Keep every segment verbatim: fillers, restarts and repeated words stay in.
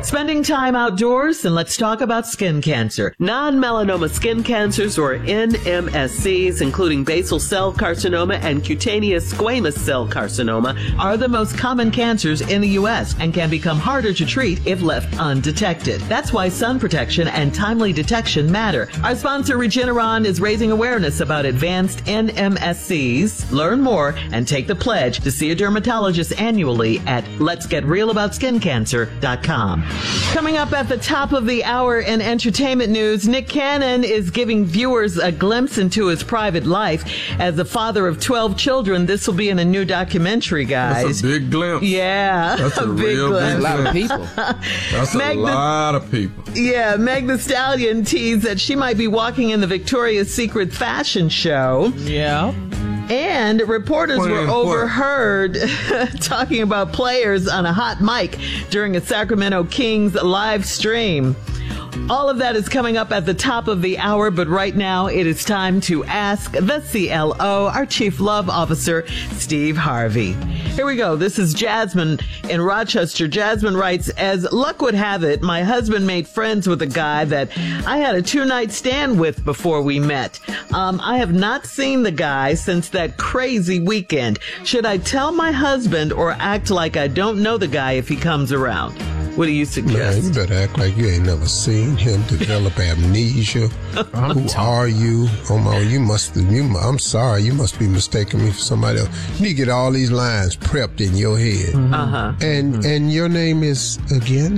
Spending time outdoors, and let's talk about skin cancer. Non-melanoma skin cancers, or N M S Cs, including basal cell carcinoma and cutaneous squamous cell carcinoma, are the most common cancers in the U S and can become harder to treat if left undetected. That's why sun protection and timely detection matter. Our sponsor, Regeneron, is raising awareness about advanced N M S Cs. Learn more and take the pledge to see a dermatologist annually at lets get real about skin cancer dot com. Coming up at the top of the hour in entertainment news, Nick Cannon is giving viewers a glimpse into his private life. As the father of twelve children, this will be in a new documentary, guys. That's a big glimpse. Yeah. That's a, a big real glimpse. big A lot of glimpse. people. That's Meg a the- lot of people. Yeah, Meg the Stallion teased that she might be walking in the Victoria's Secret fashion show. Yeah. And reporters Playing were what? overheard talking about players on a hot mic during a Sacramento Kings live stream. All of that is coming up at the top of the hour, but right now it is time to ask the C L O, our Chief Love Officer, Steve Harvey. Here we go. This is Jasmine in Rochester. Jasmine writes, as luck would have it, my husband made friends with a guy that I had a two-night stand with before we met. Um, I have not seen the guy since that crazy weekend. Should I tell my husband or act like I don't know the guy if he comes around? What do you Man, suggest? you better act like you ain't never seen him develop amnesia. Who are you? Oh my, you must. You, I'm sorry, you must be mistaking me for somebody else. You need to get all these lines prepped in your head. Uh-huh. And Mm-hmm. and your name is again?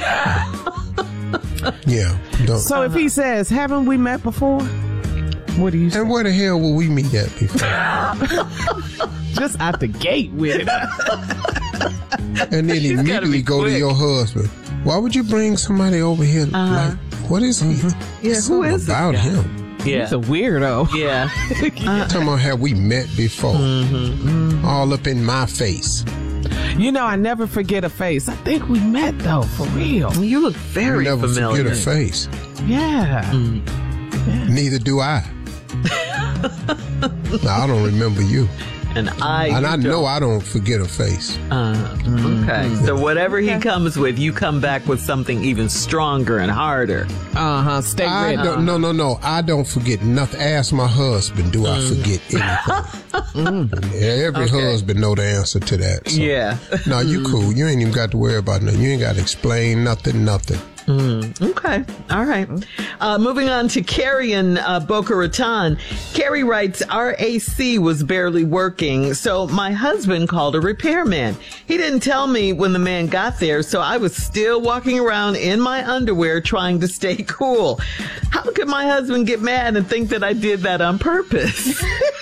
Yeah. Don't. So if he says, haven't we met before? What do you say? And where the hell will we meet at before? Just out the gate with it. And then She's gotta immediately be go to quick. your husband. Why would you bring somebody over here? Uh-huh. Like, what is he? Yeah, who is this about guy? him? Yeah. He's a weirdo. Yeah. Talking about have we met before? Mm-hmm. All up in my face. You know, I never forget a face. I think we met, though, for real. You look very Never familiar. forget a face. Yeah. Neither do I. Now, I don't remember you. And I, And you I know don't. I don't forget a face. Uh, okay. So whatever he comes with, you come back with something even stronger and harder. Uh-huh. Stay I ready. don't, no, no, no. I don't forget nothing. Ask my husband, do I forget anything? Every Okay. husband know the answer to that. So. Yeah. No, you cool. You ain't even got to worry about nothing. You ain't got to explain nothing, nothing. Okay. All right. Uh, moving on to Carrie in uh, Boca Raton. Carrie writes, our A C was barely working, so my husband called a repairman. He didn't tell me when the man got there, so I was still walking around in my underwear trying to stay cool. How could my husband get mad and think that I did that on purpose?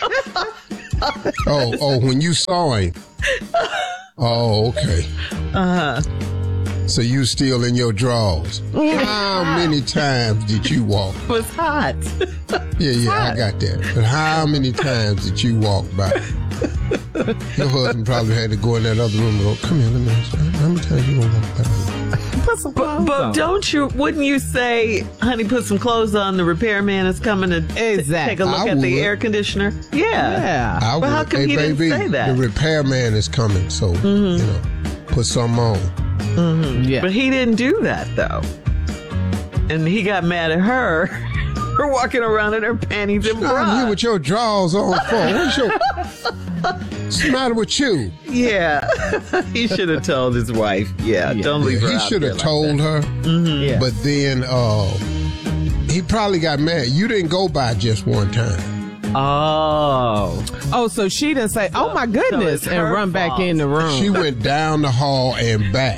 Oh, oh, when you saw him. Oh, okay. Uh-huh. So you still in your drawers. How many times did you walk? It was hot. Yeah, yeah, I got that. But how many times did you walk by? Your husband probably had to go in that other room and go, come here, let me ask you. How many times you gonna walk by? Put some But, clothes but on. don't you, wouldn't you say, honey, put some clothes on, the repairman is coming to t- Exactly. take a look I at the would. air conditioner? Yeah. Yeah. I Well, how would. come Hey, he didn't baby, say that? the repairman is coming, so, you know, put something on. Yeah. But he didn't do that, though. And he got mad at her for walking around in her panties and I'm here bra. with your drawers on for. What's your... What's the matter with you? Yeah. He should have told his wife. Yeah, Yeah. don't leave Yeah, her he out should there have like told that. her, Yeah. but then uh, he probably got mad. You didn't go by just one time. Oh. Oh, so she didn't say, oh my goodness, it's and her run back fault. in the room. She went down the hall and back.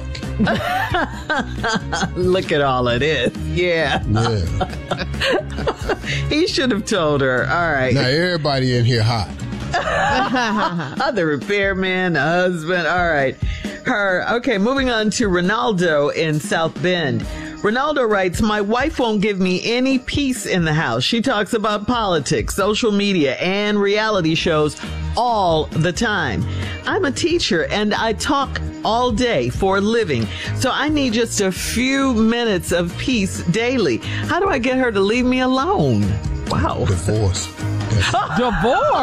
Look at all of this. Yeah. Yeah. He should have told her. All right. Now everybody in here hot. The repairman, the husband. All right. Her. Okay, moving on to Ronaldo in South Bend. Ronaldo writes, my wife won't give me any peace in the house. She talks about politics, social media, and reality shows all the time. I'm a teacher and I talk all day for a living, so I need just a few minutes of peace daily. How do I get her to leave me alone? Wow. Divorce. That's- Divorce?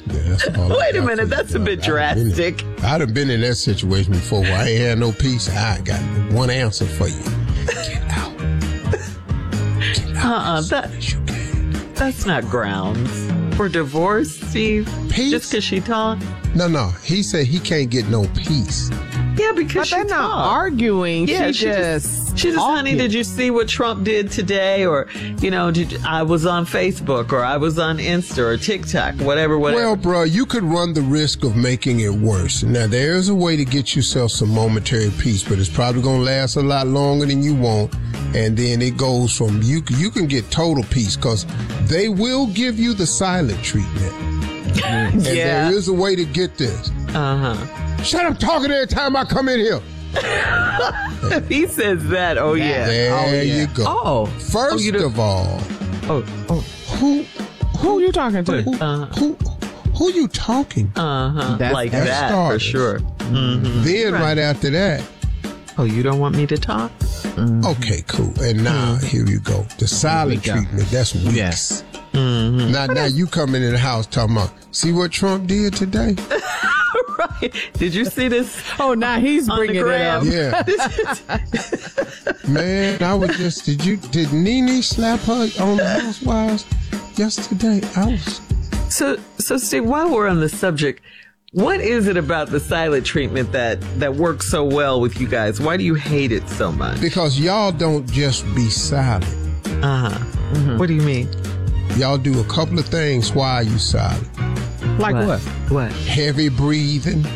Yeah, that's all I Wait a got minute, for that's you, a bit brother. I'd have been drastic. in- I'd have been in that situation before where I ain't had no peace. I got one answer for you. Get out. Get out Uh-uh, as that- soon as you can. That's not grounds for divorce, Steve. Peace? Just because she talked? No, no. He said he can't get no peace. Yeah, because But she they're not talked. arguing. Yeah, she, just, She just, honey, talking. did you see what Trump did today? Or, you know, did I was on Facebook or I was on Insta or TikTok, whatever, whatever. Well, bro, you could run the risk of making it worse. Now, there's a way to get yourself some momentary peace, but it's probably going to last a lot longer than you want. And then it goes from you, you can get total peace because they will give you the silent treatment. And Yeah. there is a way to get this. Uh-huh. Shut up talking every time I come in here. If he says that, oh, yeah. There Oh, yeah. you go. Oh. First Oh, you do- of all, Oh, oh. who, Who you talking to? who, Uh, who, who you talking to? uh-huh. That's- Like that's that, for starters. sure. Then right after that, Oh, you don't want me to talk? okay, cool. And now here you go. The silent go. treatment, that's weeks. Yes. Now, now you coming in the house talking about, see what Trump did today? Right. Did you see this? Oh, now he's On the bringing it up. gram. Yeah. Man, I was just, did you, did Nene slap her on the Housewives yesterday? I was, So, so Steve, while we're on the subject, what is it about the silent treatment that, that works so well with you guys? Why do you hate it so much? because y'all don't just be silent. Uh-huh. What do you mean? Y'all do a couple of things while you silent. Like what? What? Heavy breathing,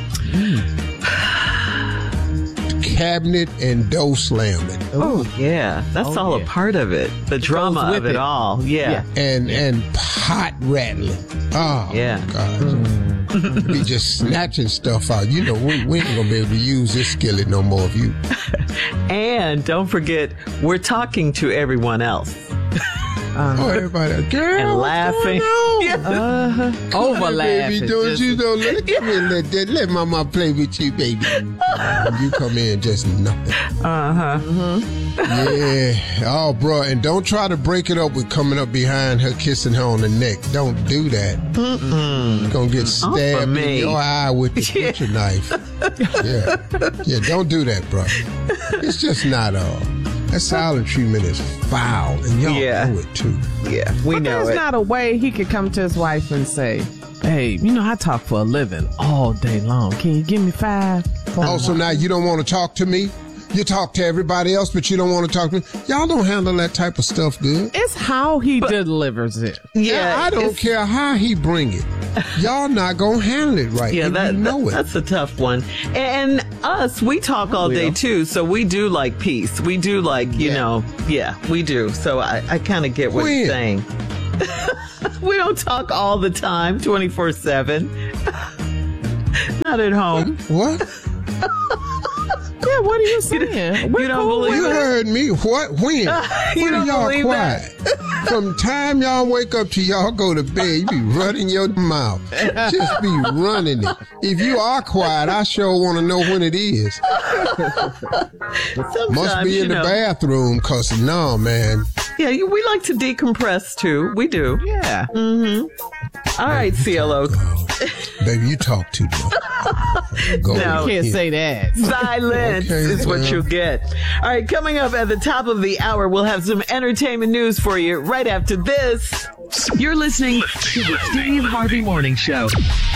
cabinet and door slamming, Oh, yeah. That's Oh, all yeah. a part of it. The drama with of it, it. all. Yeah. and and pot rattling. Oh, Yeah. God. Be just snatching stuff out. You know, we, we ain't gonna be able to use this skillet no more of you. And don't forget, we're talking to everyone else Oh, everybody, girl, and what's laughing. going on? Yeah. Over Hey, laughing. baby, don't just- you know? Let, come here, let, that, let mama play with you, baby. And you come in just nothing. Uh-huh. Yeah. Oh, bro, and don't try to break it up with coming up behind her, kissing her on the neck. Don't do that. Mm-mm. You're gonna get stabbed in me. your eye with the butcher knife. Yeah. Yeah, don't do that, bro. It's just not all. That silent treatment is foul, and y'all Yeah. know it too. Yeah, we But know there's it. not a way he could come to his wife and say, hey, you know, I talk for a living all day long. Can you give me five? Oh, so now you don't want to talk to me? You talk to everybody else, but you don't want to talk to me? Y'all don't handle that type of stuff good. It's how he delivers it. yeah, I don't it's- care how he bring it. Y'all not gonna handle it right. Yeah, and that, you know that- it. that's a tough one. And us, we talk all day too, so we do like peace. We do like, you Yeah. know, yeah, we do. So I, I kind of get what When? you're saying. We don't talk all the time, twenty-four seven. Not at home. What? Yeah, what are you saying? We're you don't cool believe with You it? heard me. What? When? You when are don't y'all believe quiet? From time y'all wake up to y'all go to bed, you be running your mouth. Just be running it. If you are quiet, I sure want to know when it is. Sometimes, Must be you in the know. bathroom, cause no, man. Yeah, you, we like to decompress too. We do. Yeah. All right, C L O. Baby, you talk too much. Go No. Can't ahead. say that. Silence Okay, is what well. you'll get. All right, coming up at the top of the hour, we'll have some entertainment news for you right after this. You're listening to the Steve Harvey Morning Show.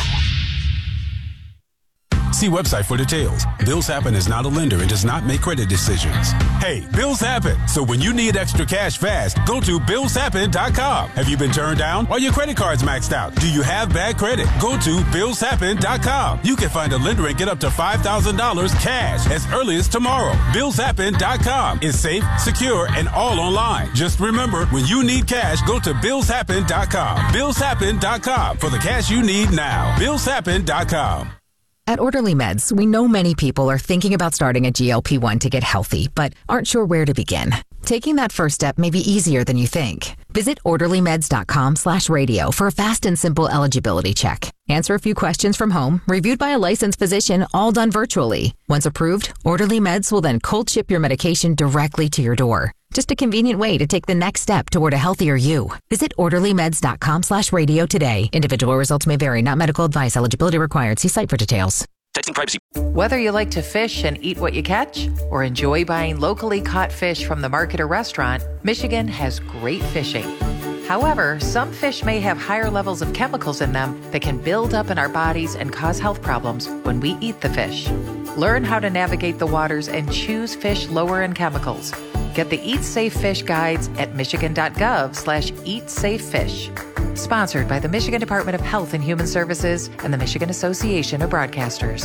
See website for details. Bills Happen is not a lender and does not make credit decisions. Hey, bills happen. So when you need extra cash fast, go to bills happen dot com. Have you been turned down? Are your credit cards maxed out? Do you have bad credit? Go to bills happen dot com. You can find a lender and get up to five thousand dollars cash as early as tomorrow. bills happen dot com is safe, secure, and all online. Just remember, when you need cash, go to bills happen dot com. bills happen dot com for the cash you need now. bills happen dot com. At Orderly Meds, we know many people are thinking about starting a G L P one to get healthy, but aren't sure where to begin. Taking that first step may be easier than you think. Visit orderly meds dot com slash radio for a fast and simple eligibility check. Answer a few questions from home, reviewed by a licensed physician, all done virtually. Once approved, Orderly Meds will then cold ship your medication directly to your door. Just a convenient way to take the next step toward a healthier you. Visit orderlymeds.com slash radio today. Individual results may vary, not medical advice. Eligibility required. See site for details. Texting privacy. Whether you like to fish and eat what you catch or enjoy buying locally caught fish from the market or restaurant, Michigan has great fishing. However, some fish may have higher levels of chemicals in them that can build up in our bodies and cause health problems when we eat the fish. Learn how to navigate the waters and choose fish lower in chemicals. Get the Eat Safe Fish guides at michigan.gov slash eat safe fish. Sponsored by the Michigan Department of Health and Human Services and the Michigan Association of Broadcasters.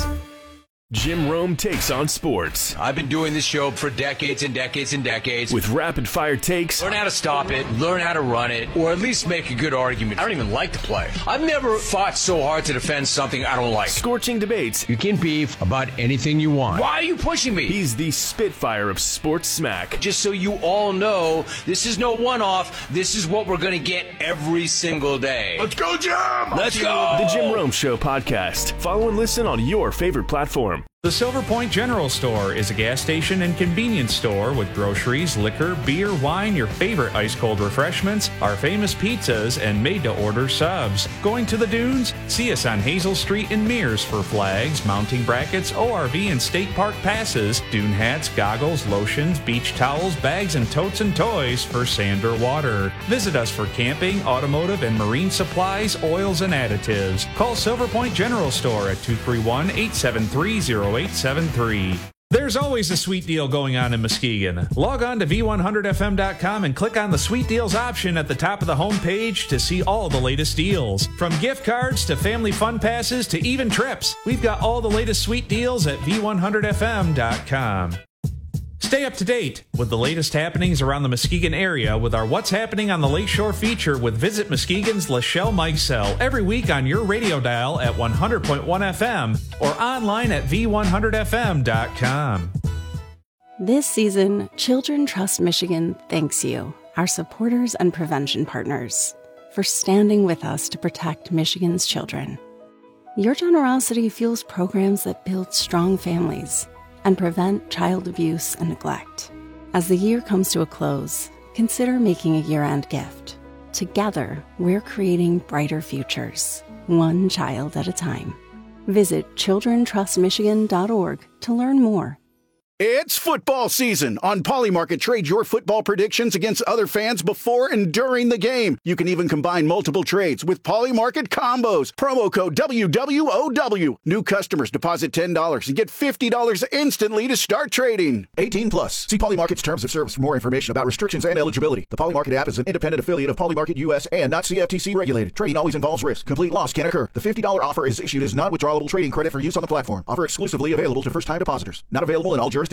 Jim Rome takes on sports. I've been doing this show for decades and decades and decades. With rapid-fire takes. Learn how to stop it, learn how to run it, or at least make a good argument. I don't even like to play. I've never fought so hard to defend something I don't like. Scorching debates. You can beef about anything you want. Why are you pushing me? He's the Spitfire of sports smack. Just so you all know, this is no one-off. This is what we're going to get every single day. Let's go, Jim! Let's go! The Jim Rome Show podcast. Follow and listen on your favorite platform. The Silver Point General Store is a gas station and convenience store with groceries, liquor, beer, wine, your favorite ice-cold refreshments, our famous pizzas, and made-to-order subs. Going to the dunes? See us on Hazel Street in Mears for flags, mounting brackets, O R V and state park passes, dune hats, goggles, lotions, beach towels, bags, and totes and toys for sand or water. Visit us for camping, automotive, and marine supplies, oils, and additives. Call Silver Point General Store at two three one, eight seven three, zero eight seven three. There's always a sweet deal going on in Muskegon. Log on to V one hundred F M dot com and click on the Sweet Deals option at the top of the homepage to see all the latest deals. From gift cards to family fun passes to even trips, we've got all the latest sweet deals at V one hundred F M dot com. Stay up to date with the latest happenings around the Muskegon area with our What's Happening on the Lakeshore feature with Visit Muskegon's Lachelle Mikesell every week on your radio dial at one hundred point one F M or online at V one hundred F M dot com. This season, Children Trust Michigan thanks you, our supporters and prevention partners, for standing with us to protect Michigan's children. Your generosity fuels programs that build strong families and prevent child abuse and neglect. As the year comes to a close, consider making a year-end gift. Together, we're creating brighter futures, one child at a time. Visit children trust michigan dot org to learn more. It's football season. On Polymarket, trade your football predictions against other fans before and during the game. You can even combine multiple trades with Polymarket combos. Promo code W W O W. New customers deposit ten dollars and get fifty dollars instantly to start trading. eighteen plus. See Polymarket's terms of service for more information about restrictions and eligibility. The Polymarket app is an independent affiliate of Polymarket U S and not C F T C regulated. Trading always involves risk. Complete loss can occur. The fifty dollars offer is issued as non-withdrawable trading credit for use on the platform. Offer exclusively available to first-time depositors. Not available in all jurisdictions.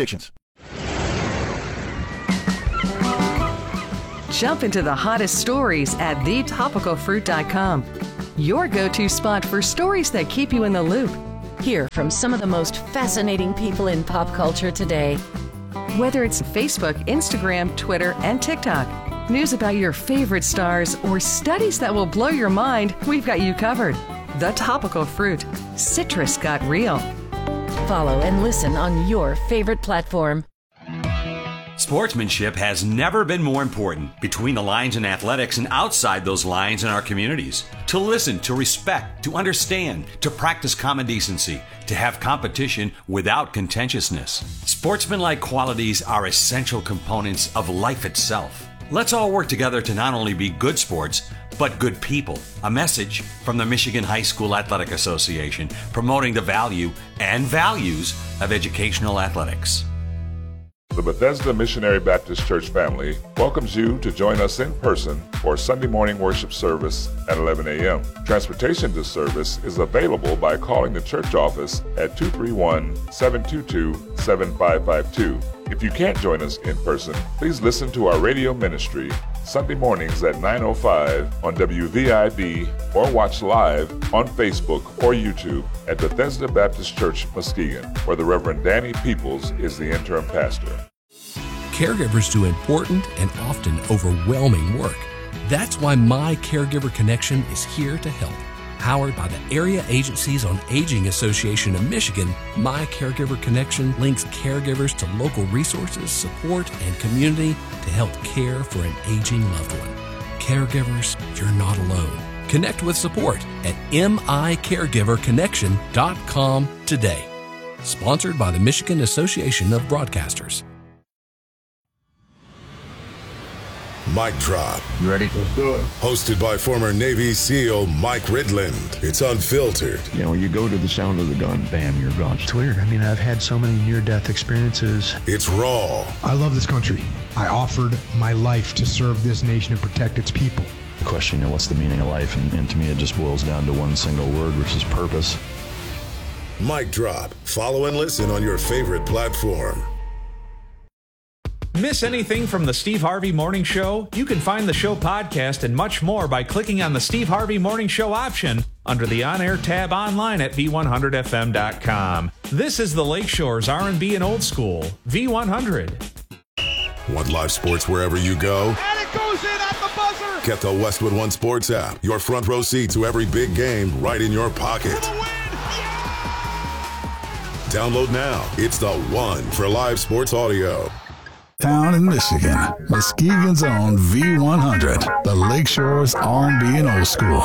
Jump into the hottest stories at the topical fruit dot com. Your go-to spot for stories that keep you in the loop. Hear from some of the most fascinating people in pop culture today. Whether it's Facebook, Instagram, Twitter, and TikTok, news about your favorite stars, or studies that will blow your mind, we've got you covered. The Topical Fruit. Citrus got real. Follow and listen on your favorite platform. Sportsmanship has never been more important between the lines in athletics and outside those lines in our communities. To listen, to respect, to understand, to practice common decency, to have competition without contentiousness. Sportsmanlike qualities are essential components of life itself. Let's all work together to not only be good sports, but good people. A message from the Michigan High School Athletic Association, promoting the value and values of educational athletics. The Bethesda Missionary Baptist Church family welcomes you to join us in person for Sunday morning worship service at eleven a.m. Transportation to service is available by calling the church office at two three one, seven two two, seven five five two. If you can't join us in person, please listen to our radio ministry Sunday mornings at nine oh five on W V I B or watch live on Facebook or YouTube at Bethesda Baptist Church, Muskegon, where the Reverend Danny Peoples is the interim pastor. Caregivers do important and often overwhelming work. That's why My Caregiver Connection is here to help. Powered by the Area Agencies on Aging Association of Michigan, My Caregiver Connection links caregivers to local resources, support, and community to help care for an aging loved one. Caregivers, you're not alone. Connect with support at m i caregiver connection dot com today. Sponsored by the Michigan Association of Broadcasters. Mic Drop. You ready? Let's do it. Hosted by former Navy SEAL Mike Ridland. It's unfiltered. You know, you go to the sound of the gun, bam, you're gone. It's weird. I mean, I've had so many near-death experiences. It's raw. I love this country. I offered my life to serve this nation and protect its people. The question, you know, what's the meaning of life? And, and to me, it just boils down to one single word, which is purpose. Mic Drop. Follow and listen on your favorite platform. Miss anything from the Steve Harvey Morning Show? You can find the show podcast and much more by clicking on the Steve Harvey Morning Show option under the on-air tab online at v one hundred f m dot com. This is the Lakeshore's R and B and Old School, V one hundred. Want live sports wherever you go? And it goes in at the buzzer! Get the Westwood One Sports app. Your front row seat to every big game right in your pocket. Download now. It's the one for live sports audio. Town in Michigan, Muskegon's own V one hundred, the Lakeshore's R and B and Old School.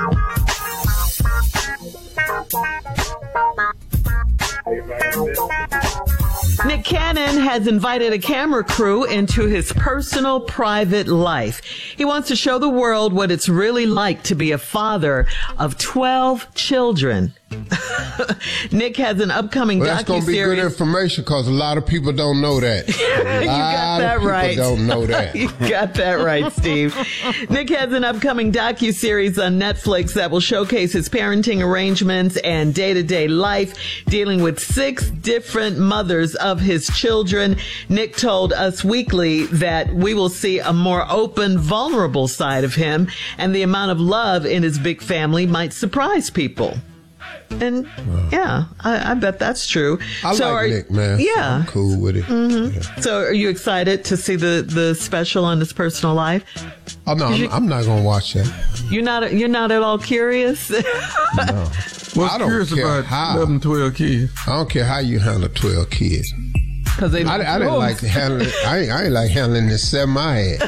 Nick Cannon has invited a camera crew into his personal, private life. He wants to show the world what it's really like to be a father of twelve children. Nick has an upcoming well, that's docuseries. That's going to be good information because a lot of people don't know that. You got that right. People don't know that. You got that right, Steve. Nick has an upcoming docuseries on Netflix that will showcase his parenting arrangements and day-to-day life, dealing with six different mothers of his children. Nick told Us Weekly that we will see a more open, vulnerable side of him, and the amount of love in his big family might surprise people. And wow. yeah, I, I bet that's true. I so like are, Nick, man. Yeah, so I'm cool with it. Mm-hmm. Yeah. So, are you excited to see the, the special on his personal life? Oh no, I'm, I'm not going to watch that. You're not. You're not at all curious. No. What's I don't curious care about how. eleven, twelve kids? I don't care how you handle twelve kids. Because they, I, I didn't like handling. I ain't, I ain't like handling this seven my head.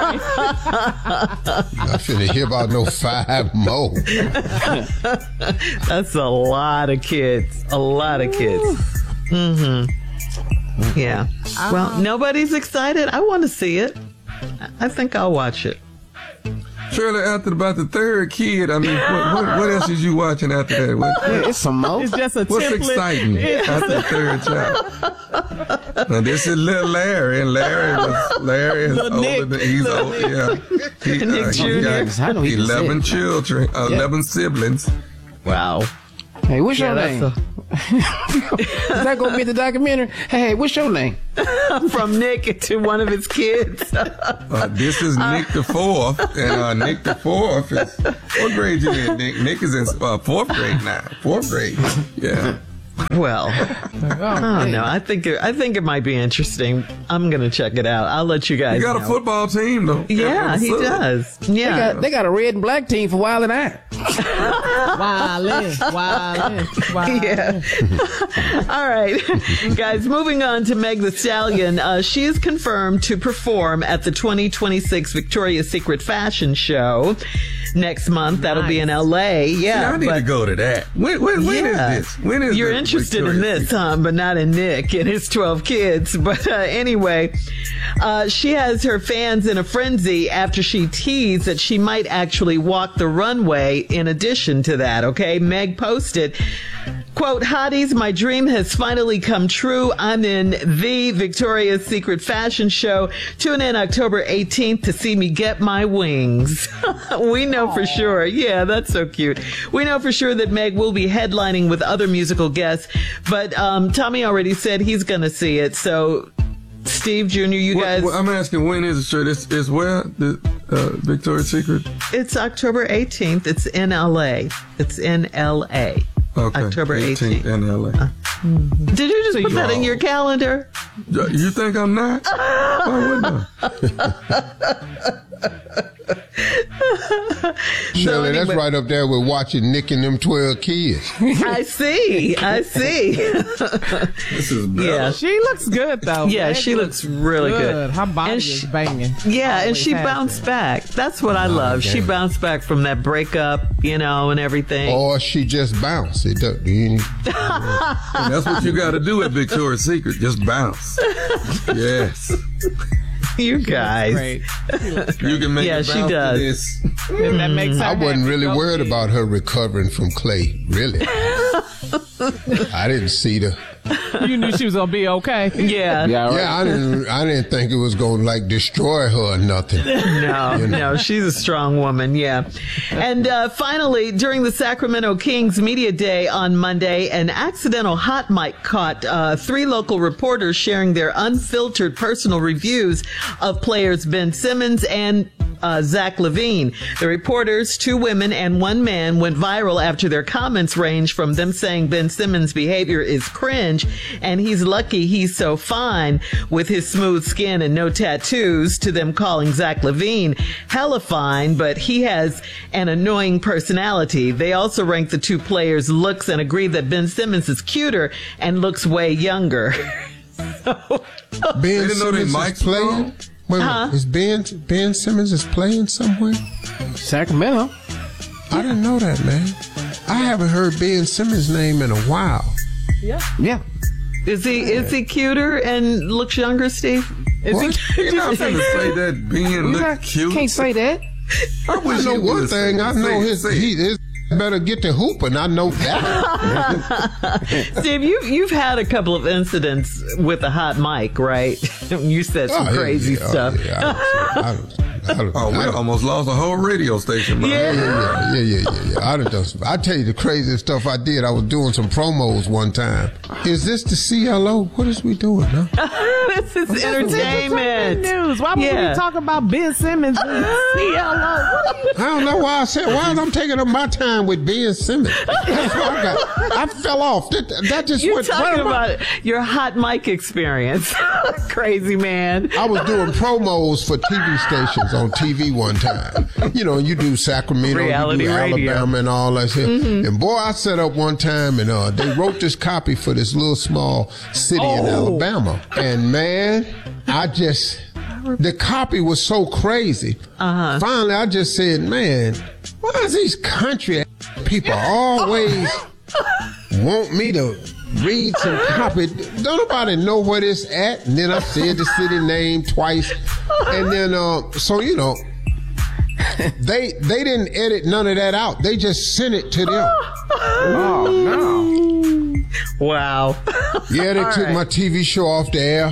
I finna hear about no five more. That's a lot of kids. A lot of kids. Mm-hmm. Yeah. Well, nobody's excited. I want to see it. I think I'll watch it. Shirley, after about the third kid, I mean, what, what, what else is you watching after that? What, yeah, it's some more. It's just a What's template. exciting after the third child? Now, this is little Larry, and Larry was Larry is little older Nick. than he's Little old. Nick. Yeah, he, Nick uh, he Junior got eleven children, uh, yeah. eleven siblings. Wow. Hey, what's yeah, your name? A... Is that gonna be the documentary? Hey, what's your name? From Nick to one of his kids. uh, this is Nick the fourth, and uh, Nick the fourth is what grade you in? Nick Nick is in uh, fourth grade now. Fourth grade. Yeah. Well, oh no, I think it, I think it might be interesting. I'm gonna check it out. I'll let you guys. You got know. a football team though. Yeah, he does. Yeah, they got, they got a red and black team for Wild and I. Wildin', wildin', wildin'. Yeah. All right, guys. Moving on to Meg the Stallion. Uh, she is confirmed to perform at the twenty twenty-six Victoria's Secret Fashion Show next month. That'll nice. be in L A. Yeah, See, I need but, to go to that. When, when, when yeah. is this? When is You're this interested Victoria's in this, Secret? huh? But not in Nick and his twelve kids. But uh, anyway, uh, she has her fans in a frenzy after she teased that she might actually walk the runway in addition to that. Okay, Meg posted, quote, "Hotties, my dream has finally come true. I'm in the Victoria's Secret Fashion Show. Tune in October eighteenth to see me get my wings." We know Aww. for sure. Yeah, that's so cute. We know for sure that Meg will be headlining with other musical guests, but um, Tommy already said he's going to see it. So, Steve Junior, you what, guys. What, I'm asking, when is it, sir? It's, it's where? The uh, Victoria's Secret? It's October eighteenth. It's in L A. It's in L A. Okay. October eighteenth in L A. Uh, mm-hmm. Did you just so put you that all, in your calendar? You think I'm not? Why wouldn't I? Shirley, that's anyway. right up there with watching Nick and them twelve kids. I see. I see. This is better. Yeah. She looks good, though. Yeah, Meg she looks really good. Her body And is she- banging. Yeah, and Always she has bounced been. back. That's what I love. She damn. bounced back from that breakup, you know, and everything. Or she just bounced. It does, you, And that's what you got to do at Victoria's Secret. Just bounce. Yes. You guys. Great. You can make Yeah, it she bounce to does. this. And that makes her I wasn't happy. really Go worried ahead. about her recovering from Clay. Really. I didn't see the. You knew she was gonna be okay. Yeah. Yeah. Right. Yeah, I didn't. I didn't think it was going to like destroy her or nothing. No, You know. no, she's a strong woman, yeah. And uh, finally, during the Sacramento Kings Media Day on Monday, an accidental hot mic caught uh, three local reporters sharing their unfiltered personal reviews of players Ben Simmons and uh, Zach LaVine. The reporters, two women and one man, went viral after their comments ranged from them saying Ben Simmons' behavior is cringe and he's lucky he's so fine with his smooth skin and no tattoos, to them calling Zach LaVine hella fine, but he has an annoying personality. They also ranked the two players' looks and agreed that Ben Simmons is cuter and looks way younger. Ben didn't know they Simmons mics is playing. wrong? Wait, wait, Huh? is Ben Ben Simmons is playing somewhere? Sacramento. I didn't know that, man. I haven't heard Ben Simmons' name in a while. Yeah. Is he is he cuter and looks younger, Steve? Is What? he? You're not going to say that Ben look cute. Can't say that. I I wish know you one would thing. say I it. know Say it, his say it. he is better get to hooping. I know that. Steve, you you've had a couple of incidents with a hot mic, right? You said some Oh, yeah, crazy yeah, stuff. yeah, I don't- I don't- I don't- Oh, we I don't- almost lost a whole radio station. Man. Yeah. Yeah, yeah, yeah, yeah, yeah. I done done some, I tell you the craziest stuff I did. I was doing some promos one time. Is this the C L O? What is we doing now? This is entertainment News. Why would Yeah. we talk about Ben Simmons and C L O? What are you? I don't know why I said why I'm taking up my time with Ben Simmons. That's what I got. I fell off. That, that just You're went. talking what am I- about your hot mic experience. Crazy man. I was doing promos for T V stations on T V one time. You know, you do Sacramento, Reality you do radio. Alabama and all that shit. Mm-hmm. And boy, I set up one time and uh, they wrote this copy for this little small city in Oh. Alabama. And man, I just, the copy was so crazy. Uh-huh. Finally, I just said, man, why is these country people always want me to read some copy? Don't nobody know where this at? And then I said the city name twice. And then, uh, so, you know, they they didn't edit none of that out. They just sent it to them. Oh, no. Wow. Yeah, they All took right. my T V show off the air.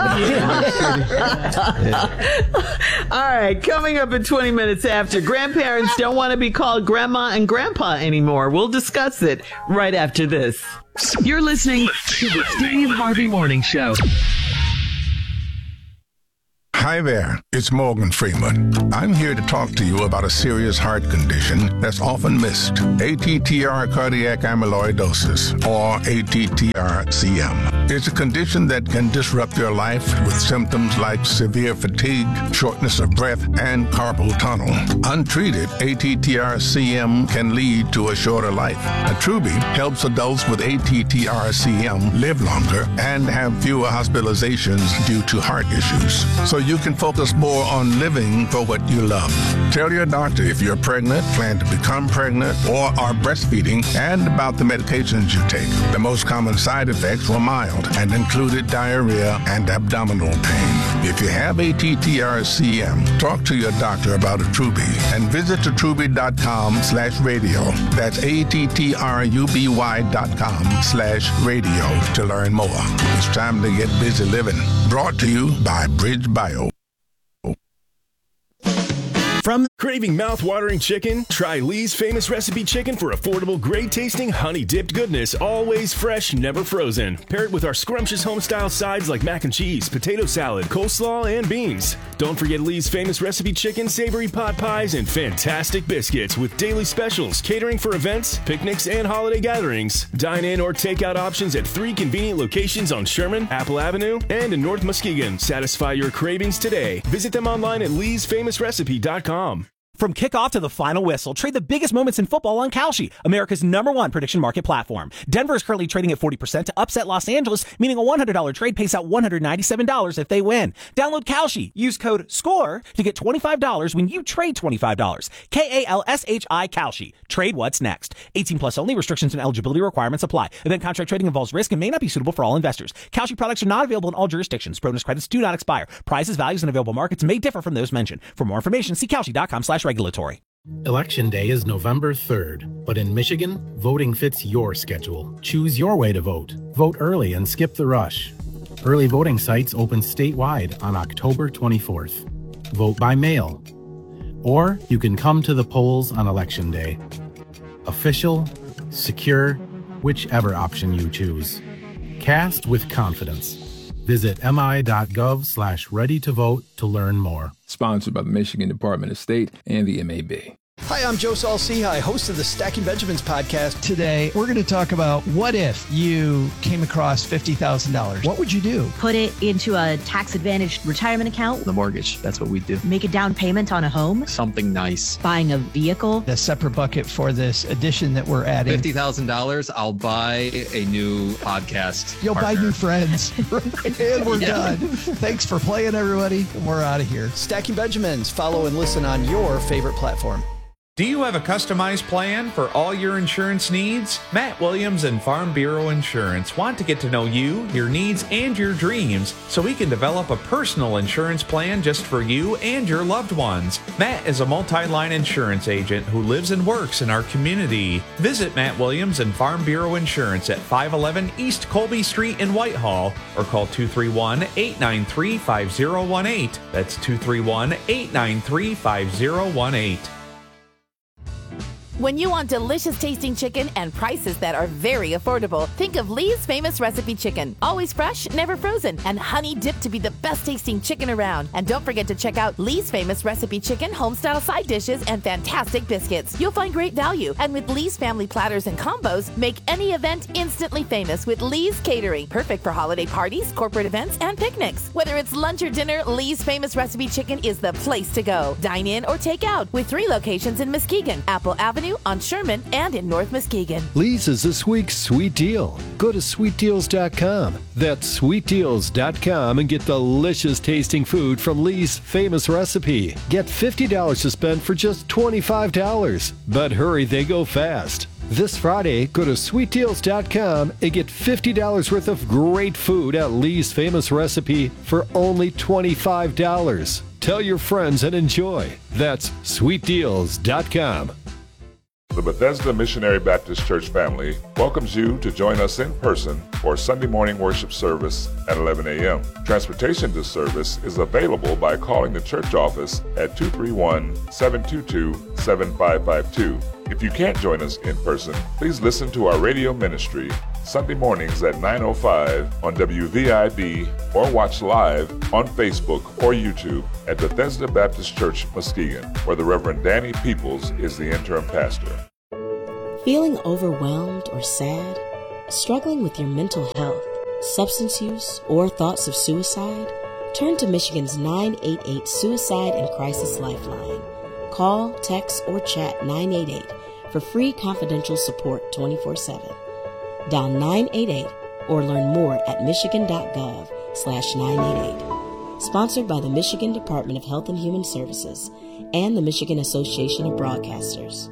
Uh, All right, coming up in twenty minutes after, grandparents don't want to be called grandma and grandpa anymore. We'll discuss it right after this. You're listening to the Steve Harvey Morning Show. Hi there, it's Morgan Freeman. I'm here to talk to you about a serious heart condition that's often missed, A T T R cardiac amyloidosis, or A T T R C M. It's a condition that can disrupt your life with symptoms like severe fatigue, shortness of breath, and carpal tunnel. Untreated, A T T R C M can lead to a shorter life. Attruby helps adults with A T T R C M live longer and have fewer hospitalizations due to heart issues, so you can focus more on living for what you love. Tell your doctor if you're pregnant, plan to become pregnant, or are breastfeeding, and about the medications you take. The most common side effects were mild and included diarrhea and abdominal pain. If you have A T T R C M, talk to your doctor about Attruby and visit attruby.com slash radio. That's A-T-T-R-U-B-Y dot com slash radio to learn more. It's time to get busy living. Brought to you by Bridge Bio. From craving mouth-watering chicken? Try Lee's Famous Recipe Chicken for affordable, great-tasting, honey-dipped goodness, always fresh, never frozen. Pair it with our scrumptious home-style sides like mac and cheese, potato salad, coleslaw, and beans. Don't forget Lee's Famous Recipe Chicken, savory pot pies, and fantastic biscuits with daily specials, catering for events, picnics, and holiday gatherings. Dine in or take-out options at three convenient locations on Sherman, Apple Avenue, and in North Muskegon. Satisfy your cravings today. Visit them online at lees famous recipe dot com. From kickoff to the final whistle, trade the biggest moments in football on Kalshi, America's number one prediction market platform. Denver is currently trading at forty percent to upset Los Angeles, meaning a one hundred dollars trade pays out one hundred ninety-seven dollars if they win. Download Kalshi. Use code SCORE to get twenty-five dollars when you trade twenty-five dollars. K A L S H I Kalshi. Trade what's next. eighteen plus only. Restrictions and eligibility requirements apply. Event contract trading involves risk and may not be suitable for all investors. Kalshi products are not available in all jurisdictions. Bonus credits do not expire. Prices, values, and available markets may differ from those mentioned. For more information, see Kalshi.com slash regulatory. Election Day is November third, but in Michigan, voting fits your schedule. Choose your way to vote. Vote early and skip the rush. Early voting sites open statewide on October twenty-fourth. Vote by mail. Or you can come to the polls on Election Day. Official, secure, whichever option you choose. Cast with confidence. Visit mi.gov slash ready to vote to learn more. Sponsored by the Michigan Department of State and the M A B. Hi, I'm Joe Saul-Sehy, host of the Stacking Benjamins podcast. Today, we're going to talk about what if you came across fifty thousand dollars? What would you do? Put it into a tax-advantaged retirement account. The mortgage, that's what we do. Make a down payment on a home. Something nice. Buying a vehicle. A separate bucket for this addition that we're adding. fifty thousand dollars, I'll buy a new podcast You'll partner. buy new friends. And we're yeah. done. Thanks for playing, everybody. We're out of here. Stacking Benjamins. Follow and listen on your favorite platform. Do you have a customized plan for all your insurance needs? Matt Williams and Farm Bureau Insurance want to get to know you, your needs, and your dreams so we can develop a personal insurance plan just for you and your loved ones. Matt is a multi-line insurance agent who lives and works in our community. Visit Matt Williams and Farm Bureau Insurance at five eleven East Colby Street in Whitehall or call two three one, eight nine three, five zero one eight. That's two three one, eight nine three, five zero one eight. When you want delicious tasting chicken and prices that are very affordable, think of Lee's Famous Recipe Chicken. Always fresh, never frozen, and honey dipped to be the best tasting chicken around. And don't forget to check out Lee's Famous Recipe Chicken homestyle side dishes and fantastic biscuits. You'll find great value. And with Lee's family platters and combos, make any event instantly famous with Lee's Catering. Perfect for holiday parties, corporate events, and picnics. Whether it's lunch or dinner, Lee's Famous Recipe Chicken is the place to go. Dine in or take out with three locations in Muskegon, Apple Avenue, on Sherman, and in North Muskegon. Lee's is this week's sweet deal. Go to sweet deals dot com. That's sweet deals dot com and get delicious tasting food from Lee's Famous Recipe. Get fifty dollars to spend for just twenty-five dollars. But hurry, they go fast. This Friday, go to sweet deals dot com and get fifty dollars worth of great food at Lee's Famous Recipe for only twenty-five dollars. Tell your friends and enjoy. That's sweet deals dot com. The Bethesda Missionary Baptist Church family welcomes you to join us in person for Sunday morning worship service at eleven a.m. Transportation to service is available by calling the church office at two three one, seven two two, seven five five two. If you can't join us in person, please listen to our radio ministry Sunday mornings at nine oh five on W V I B or watch live on Facebook or YouTube at Bethesda Baptist Church, Muskegon, where the Reverend Danny Peoples is the interim pastor. Feeling overwhelmed or sad? Struggling with your mental health, substance use, or thoughts of suicide? Turn to Michigan's nine eight eight Suicide and Crisis Lifeline. Call, text, or chat nine eight eight for free confidential support twenty-four seven. Dial nine eight eight or learn more at michigan.gov slash 988. Sponsored by the Michigan Department of Health and Human Services and the Michigan Association of Broadcasters.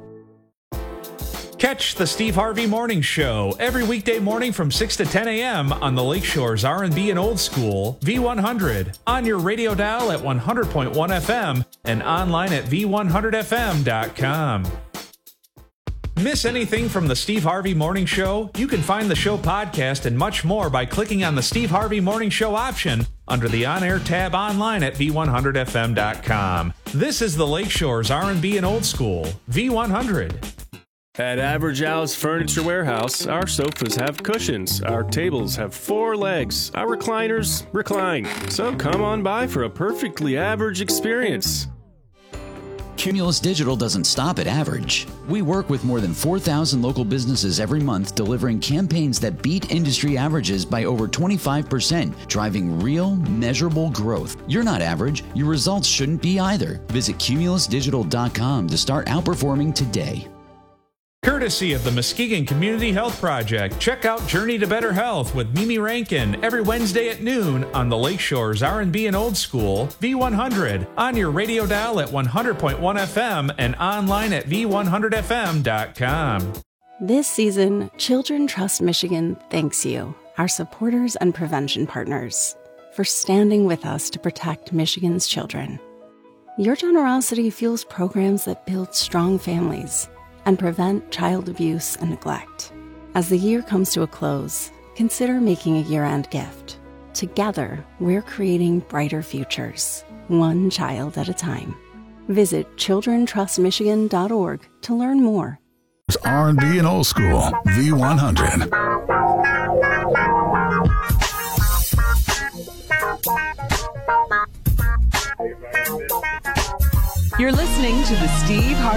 Catch the Steve Harvey Morning Show every weekday morning from six to ten a.m. on the Lakeshore's R and B and Old School, V one hundred, on your radio dial at one hundred point one F M and online at v one hundred f m dot com. Miss anything from the Steve Harvey Morning Show? You can find the show podcast and much more by clicking on the Steve Harvey Morning Show option under the on-air tab online at v one hundred f m dot com. This is the Lakeshore's R and B and Old School, V one hundred. At Average Al's Furniture Warehouse, our sofas have cushions, our tables have four legs, our recliners recline. So come on by for a perfectly average experience. Cumulus Digital doesn't stop at average. We work with more than four thousand local businesses every month, delivering campaigns that beat industry averages by over twenty-five percent, driving real, measurable growth. You're not average. Your results shouldn't be either. Visit cumulus digital dot com to start outperforming today. Courtesy of the Muskegon Community Health Project, check out Journey to Better Health with Mimi Rankin every Wednesday at noon on the Lakeshore's R and B and Old School, V one hundred, on your radio dial at one hundred point one F M and online at v one hundred f m dot com. This season, Children Trust Michigan thanks you, our supporters and prevention partners, for standing with us to protect Michigan's children. Your generosity fuels programs that build strong families and prevent child abuse and neglect. As the year comes to a close, consider making a year-end gift. Together, we're creating brighter futures, one child at a time. Visit children trust michigan dot org to learn more. It's R and B and Old School, V one hundred. You're listening to the Steve Harvey